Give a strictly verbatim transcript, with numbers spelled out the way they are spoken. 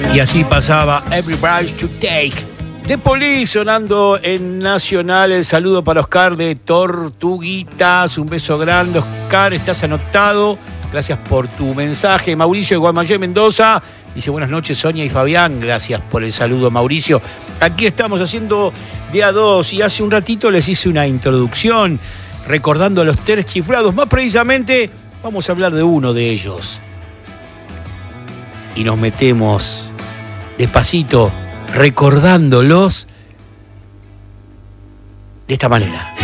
Y así pasaba Every Breath You Take. The Police sonando en Nacional. El saludo para Oscar de Tortuguitas. Un beso grande, Oscar. Estás anotado. Gracias por tu mensaje. Mauricio de Guaymallé, Mendoza. Dice buenas noches, Sonia y Fabián. Gracias por el saludo, Mauricio. Aquí estamos haciendo de a dos. Y hace un ratito les hice una introducción recordando a los Tres Chiflados. Más precisamente, vamos a hablar de uno de ellos. Y nos metemos despacito recordándolos de esta manera.